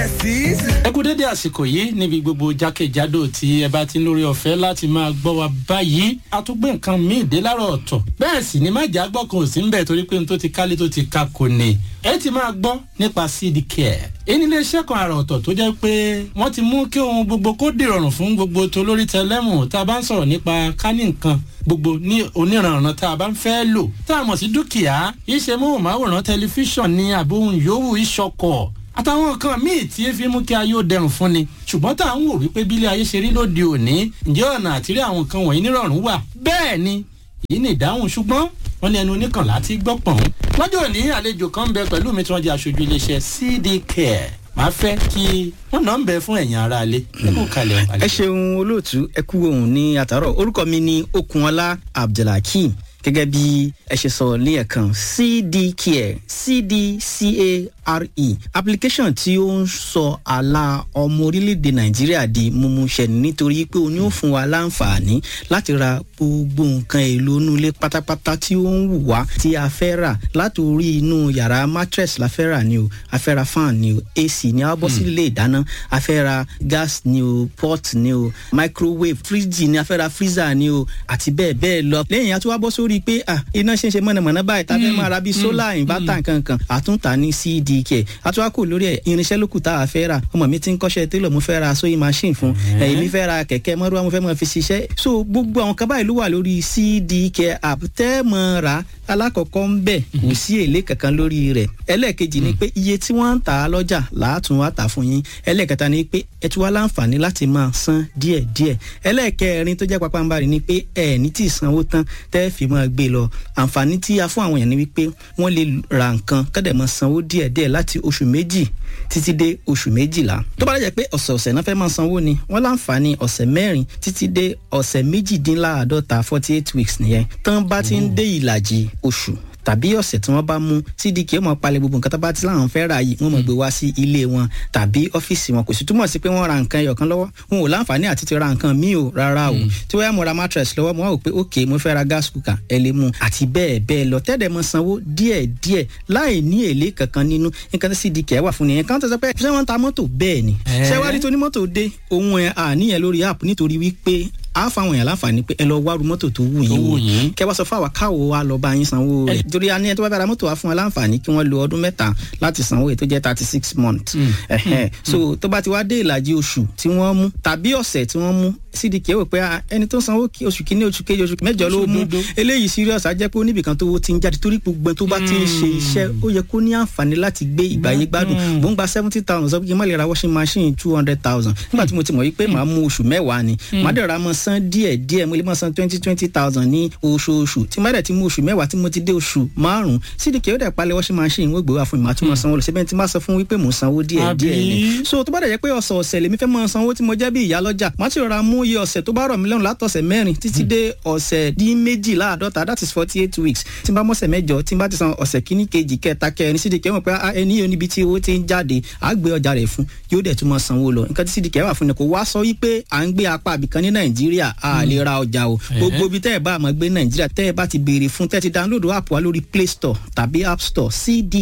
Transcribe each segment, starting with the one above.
ẹ kú dédé àsìkò yìí níbi gbogbo jákèjádò tí ẹ bá ti ń lórí ọ̀fẹ́ láti máa gbọ́ wa báyìí a tún gbé nǹkan míì dé láàárọ̀ ọ̀tọ̀ bẹ́ẹ̀ sì ni má jà gbọ́ kan ò sí ń bẹ̀ torí pé n tó ti kálé tó ti ka kò ní ẹ ti máa gbọ́ nípa CD Care èyí nílé iṣẹ́ kan àrà ọ̀tọ̀ tó jẹ́ pé wọ́n ti mú kí ohun gbogbo kó dìrọ̀rùn fún gbogbo tolórí tẹlẹ́mù tá a bá ń sọ̀rọ̀ nípa kání nǹkan gbogbo ní oníranran tá a bá ń fẹ́ lò tá a mọ̀ sí dúkìá iṣẹ́ móhùnmáwòrán tẹlifíṣàn ní àbóhùn yòówù ìṣọkọ̀ àtàwọn nǹkan míì tí ẹ fi mú kí ayé ó dẹrùn fún ni ṣùgbọ́n tá à ń wò wípé bílé ayé ṣe rí lóde òní ǹjẹ́ ọ̀nà àtìrí àwọn nǹkan wọ̀nyí nírọ̀rùn wà bẹ́ẹ̀ ni èyí ni ìdáhùn ṣùgbọ́n wọ́n ní ẹnu oníkànlá ti gbọ́ pọ̀n. lọ́jọ́ òní àlejò kan ń bẹ pẹ̀lú mi tí wọ́n jẹ́ aṣojú iléeṣẹ́ CD Care máa fẹ́ kí wọ́n náà ń bẹ fún ẹ̀yin ará ilé ẹ kú kalẹ̀. ẹ ṣeun olóòtú ẹ kú ohùn ní àtàrọ̀ orúkọ mi ni Okunola Abdulhakeem gẹ́gẹ́ bí ẹ ṣe sọ ní ẹ̀kan CD Care CDCARE application tí ó ń sọ àlà ọmọ orílẹ̀-èdè Nàìjíríà di mímúṣẹ nítorí pé ó ní ó fún wa láǹfààní láti ra gbogbo nǹkan èlò inú ilé pátápátá tí ó ń wù wá tí a fẹ́ rà láti orí inú yàrá mattress la fẹ́ rà ni o a fẹ́ ra fan ni o AC ni a bọ́ sí ilé ìdáná a fẹ́ ra gas ni o pot ni o microwave fridge ni a fẹ́ ra freezer ni o àti bẹ́ẹ̀ bẹ́ẹ̀ lọ lẹ́yìn a tún wá bọ́ sórí pé iná ṣe ń ṣe mọ̀nàmọ́ná báyìí tá a fẹ́ máa ra bíi solar inverter kankan àtúntà ní CD Care àtúwákò lórí ẹ̀ irinṣẹ́ lókù tá a fẹ́ rà ọmọ mi ti ń kọ́ṣẹ́ télọ̀ mo fẹ́ ra sewing machine fún èmi fẹ́ ra kẹ̀kẹ́ mọ́rúwá mo fẹ́ máa fi ṣiṣẹ́ so gbogbo àwọn kan báyìí ló wà lórí CD Care app tẹ́ mọ́ ra alákọ̀ọ́kọ́ ń bẹ̀ kò sí èlé kankan lórí rẹ̀ ẹlẹ́ẹ̀kejì ni pé iye tí wọ́n ń tà á lọ́jà làátún wá tà fún yín ẹlẹ́ẹ̀kẹta ni pé ẹ tún wá láǹfààní láti máa san díẹ̀díẹ̀ ẹlẹ́ẹ̀kẹrin tó jẹ́ pápánbarì ni pé ẹ ní tí ì sanwó tán tẹ́ fi máa gbé lọ àǹfààní tí a fún àwọn èèyàn ni wípé wọ́n lè ra nǹkan kọ́dẹ̀ máa sanwó díẹ̀díẹ̀ láti oṣù méjì títí dé oṣù méjìlá tó bá jẹ́ pé ọ̀sẹ̀ọ̀sẹ̀ náà fẹ́ máa sanwó ni wọ́n láǹfààní ọ̀sẹ̀ mẹ́rin títí dé ọ̀sẹ̀ méjìdínláàádọ́ta 48 weeks nìyẹn tán bá ti ń dé ìlàjì oṣù tàbí ọ̀sẹ̀ tí wọ́n bá mú CD Care mọ̀ palẹ̀ gbogbo nǹkan tó bá ti láwọn fẹ́ ra yìí wọ́n mọ̀ gbé wá sí ilé wọn tàbí ọ́fíìsì wọn kò sì túmọ̀ sí pé wọ́n ra nǹkan ẹyọ̀kan lọ́wọ́ wọn ò láǹfààní àti ti ra nǹkan míì o rárá o tí wọ́n yà mo ra mattress lọ́wọ́ mo wá wò pé ok mo fẹ́ ra gas cooker ẹ lè mú àti bẹ́ẹ̀ bẹ́ẹ̀ lọ tẹ́lẹ̀ mọ sanwó díẹ̀díẹ̀ láì ní èlé kankan nínú nǹkan tí CD Care wà fún nìyẹn kan tó sọ pé ṣé wọ́n ń ta mọ́tò bẹ́ẹ̀ ni ṣé wá rí tó ní mọ́tò dé ohun ẹ̀ àníyàn lórí app nítorí wípé a fáwọn èèyàn láǹfààní pé ẹ lọ wá ru mọ́tò tó wù yín wò kẹ wá sọ fún àwa káwo wa lọ bá yín sanwó rẹ̀ torí a ní ẹ tó bá bára mọ́tò wa fún wa láǹfààní kí wọ́n lo ọdún 3 láti sanwó èyí tó jẹ́ 36 months so tó bá ti wá dé ìlàjì oṣù tí wọ́n mú tàbí ọ̀sẹ̀ tí wọ́n mú CD Care wò pé ẹni tó sanwó oṣù kìíní oṣù kejì oṣù mẹ́jọ ló mú eléyìí serious á jẹ́ pé oníbìkan tó ti ń jáde torí gbogbo tó bá ti ń ṣe iṣẹ́ ó yẹ kó ní àǹfààní láti gbé ìgbàyé gbádùn mò ń gba 70,000 sọ pé kí n má lè ra washing machine 200,000 nígbà tí mo ti mọ̀ wípé màá mú oṣù mẹ́wàá ni màá dẹ̀ ra mọ́ san díẹ̀ mo lè máa san 20,000 ní oṣooṣù tí má dẹ̀ ti mú oṣù mẹ́wàá tí mo ti dé oṣù márùn-ún CD Care ó dẹ̀ palẹ̀ washing machine wọ́n gbé wá fún mi màá tún máa sanwó lọ síbẹ̀ tí má sọ fún wípé mò ń sanwó díẹ̀ ni so tó bá dẹ̀ jẹ́ pé ọ̀sẹ̀ọ̀sẹ̀ lèmi fẹ́ máa sanwó tí mo jẹ́ bí ìyá lọ́jà má ti rọra mú iye ọ̀sẹ̀ tó bá rọ̀ mí lọ́rùn látọ̀sẹ̀ mẹ́rin títí dé ọ̀sẹ̀ dín méjìláàdọ́ta that is 48 weeks tí n bá mọ́sẹ̀ mẹ́jọ tí n bá ti san ọ̀sẹ̀ kíní kejì kẹta kẹrin CD Care mọ̀ pé ẹni yóò níbi tí owó ti ń jáde á gbé ọjà rẹ̀ fún yóò dẹ̀ tún máa sanwó lọ nǹkan tí CD Care wà fún ni kò wá sọ wípé à ń gbé apá àbìkan ní Nàìjíríà a lè ra ọjà o gbogbo ibi tẹ́ ẹ bá máa gbé Nàìjíríà tẹ́ ẹ bá ti béèrè fún tẹ́ ti download app wa lórí Play Store tàbí App Store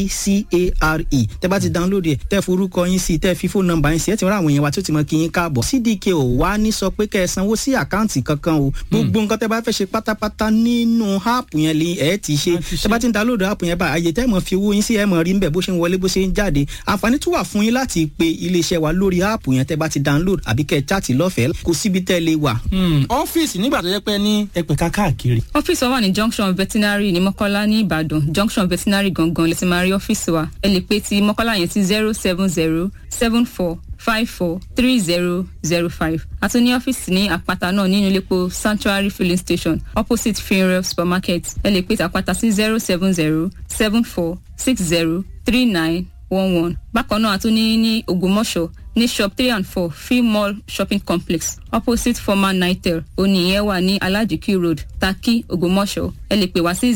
CDCARE tẹ́ bá ti download ẹ̀ tẹ́ forúkọ yín sí tẹ́ fi phone number yín sí ẹ ti rán àwọn èèyàn wa tí ó ti mọ kí yín káàbọ̀ CD Care ò wá ní sọ pé kẹ́ ẹ sanwó sí àkáǹtì kankan o gbogbo nǹkan tẹ́ bá fẹ́ ṣe pátápátá nínú app yẹn lè ẹ ti ṣe tẹ́ bá ti download app yẹn bá àyè tẹ́ mọ̀ fi owó yín sí ẹ mọ̀ rí níbẹ̀ bó ṣe ń wọlé bó ṣe ń jáde àǹfààní tún wà fún yín láti pe iléeṣẹ́ wa lórí app yẹn tẹ́ bá ti download àbí kẹ́ ẹ chat lọ́fẹ̀ẹ́ kò síbi tẹ́ lè wà. ọ́fíìsì nígbà tó yẹ pé ní ẹ̀pẹ̀ka káàkiri. ọ́fíìsì wa wà ní junction veterinary ní Mọ́kọ́lá ní Ìbàdàn junction veterinary gangan lè ti máa rí ọ́fíìsì wa ẹ lè pe ti Mọ́kọ́lá yẹn sí 07074543005 àti ní ọ́fíìsì ní àpáta náà nínú iléepo Sanctuary filling station opposite Funeral supermarket ẹ lè pe ti àpáta sí 07074603911 bákan náà àtúní ní Ògbómọ̀ṣọ́ ní shop 3 and 4 Free Mall shopping complex opposite former Nitel oníyẹn wà ní Alajiki road Taki Ògbómọ̀ṣọ́ ẹ lè pè wá sí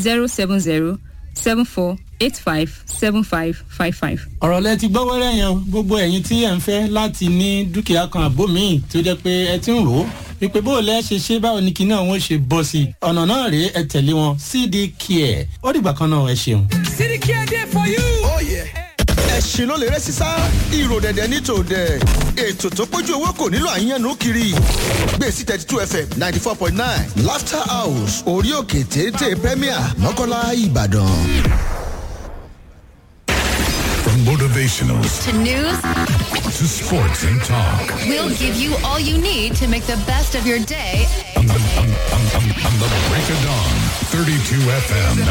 07074857555. ọ̀rọ̀ lẹ ti gbọ́ wẹ́rẹ́ yẹn gbogbo ẹ̀yin tí ẹ̀ ń fẹ́ láti ní dúkìá kan àbó míì tó jẹ́ pé ẹ ti ń rò ó wípé bó lẹ́ ṣe ṣe báwo ni kinní àwọn ṣe bọ́ sí i ọ̀nà náà rèé ẹ tẹ̀lé wọn CD Care ó dìgbà kan náà ẹ ṣeun. CD Care there for you. Oh yeah. ẹ̀sìn ló lè rẹ́ sísá ìrò dẹ̀dẹ̀ ní tòdẹ̀ ètò tó pójú owó kò nílò àyànnú kiri gbèsè 32 fm 94.9 laughter house orí òkè téńté premier mọ́kànlá ìbàdàn. From motivational to news to sports and talk. We'll give you all you need to make the best of your day. On the break of dawn, 32 FM